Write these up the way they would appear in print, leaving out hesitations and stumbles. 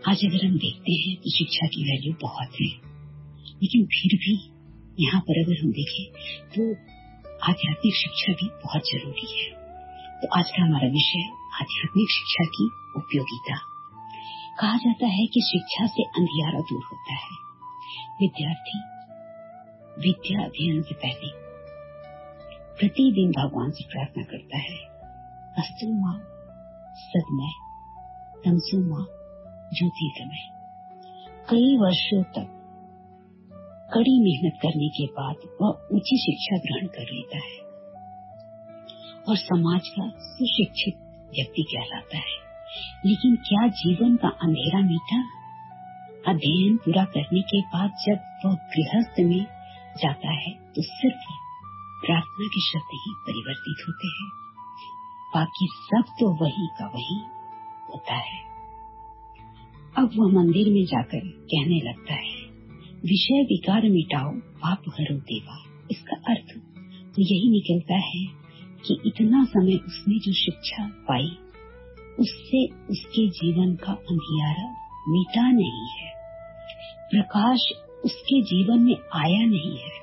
आज अगर हम देखते हैं तो शिक्षा की वैल्यू बहुत है, लेकिन फिर भी यहाँ पर अगर हम देखें तो आध्यात्मिक शिक्षा भी बहुत जरूरी है। तो आज का हमारा विषय आध्यात्मिक शिक्षा की उपयोगिता। कहा जाता है कि शिक्षा से अंधियारा दूर होता है। विद्यार्थी विद्या अध्ययन से पहले प्रतिदिन भगवान से प्रार्थना करता है, अस्तु मां सद्मय तमसो मां ज्योतिर्गमय। कई वर्षों तक कड़ी मेहनत करने के बाद वह ऊंची शिक्षा ग्रहण कर लेता है और समाज का सुशिक्षित व्यक्ति कहलाता है। लेकिन क्या जीवन का अंधेरा मिटा? अध्ययन पूरा करने के बाद जब वह गृहस्थ में जाता है तो सिर्फ प्रार्थना के शब्द ही परिवर्तित होते हैं, बाकी सब तो वही का वही होता है। अब वह मंदिर में जाकर कहने लगता है, विषय विकार मिटाओ पाप हरो देवा। इसका अर्थ तो यही निकलता है कि इतना समय उसने जो शिक्षा पाई उससे उसके जीवन का अंधियारा मिटा नहीं है, प्रकाश उसके जीवन में आया नहीं है।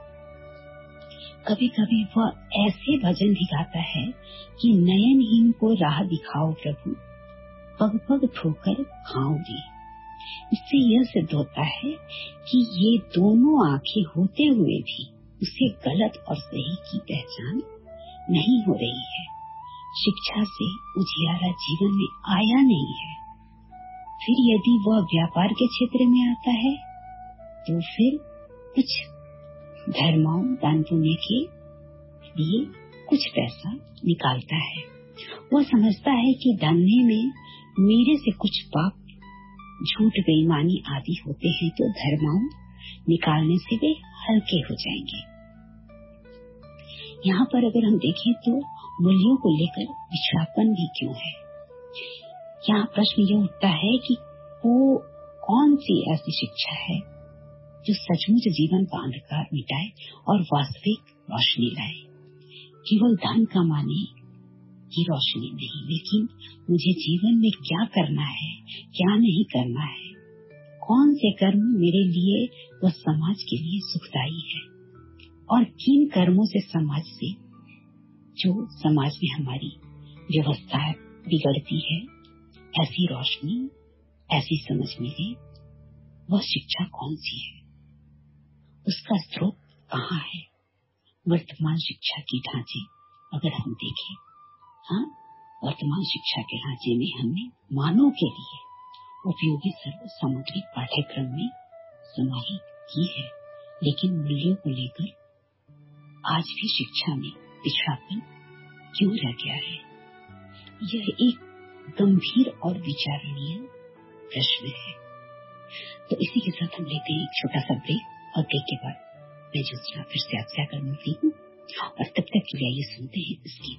कभी कभी वह ऐसे भजन भी गाता है कि नयनहीन को राह दिखाओ प्रभु, पग पग ठोकर खाओ रे। इससे यह सिद्ध होता है कि ये दोनों आंखें होते हुए भी उसे गलत और सही की पहचान नहीं हो रही है। शिक्षा से उजियारा जीवन में आया नहीं है। फिर यदि वह व्यापार के क्षेत्र में आता है तो फिर कुछ धर्माओं दान पुण्य के लिए कुछ पैसा निकालता है। वह समझता है कि धंधे में मेरे से कुछ पाप झूठ बेईमानी आदि होते हैं तो धर्माओं निकालने से वे हल्के हो जाएंगे। यहाँ पर अगर हम देखें तो मूल्यों को लेकर पिछड़ापन भी क्यों है। यहाँ प्रश्न ये उठता है कि वो कौन सी ऐसी शिक्षा है जो सचमुच जीवन का अंधकार मिटाए और वास्तविक रोशनी लाए। केवल धन कमाने की रोशनी नहीं, लेकिन मुझे जीवन में क्या करना है क्या नहीं करना है, कौन से कर्म मेरे लिए व समाज के लिए सुखदायी है और किन कर्मों से समाज से जो समाज में हमारी व्यवस्था बिगड़ती है, ऐसी रोशनी ऐसी समझ मिले। वह शिक्षा कौन सी है, उसका स्रोत कहाँ है। वर्तमान शिक्षा के ढांचे अगर हम देखें, हाँ, वर्तमान शिक्षा के ढांचे में हमने मानव के लिए उपयोगी सर्व सामग्रिक पाठ्यक्रम में समाहित की है, लेकिन मूल्यों को लेकर आज भी शिक्षा में पिछड़ापन क्यों रह गया है। यह एक गंभीर और विचारणीय प्रश्न है। तो इसी के साथ हम लेते हैं एक छोटा सा ब्रेक और ब्रेक के बाद मैं ज्योत्सना फिर से आपसे आकर मिलती हूँ और तब तक के लिए ये सुनते हैं इसकी